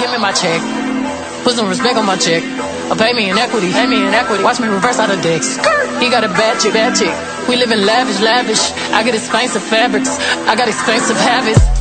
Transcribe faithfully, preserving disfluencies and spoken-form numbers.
give me my check. Put some respect on my check. Or pay me in equity, pay me in equity. Watch me reverse out of dicks. He got a bad chick, bad chick. We live in lavish, lavish. I get expensive fabrics. I got expensive habits.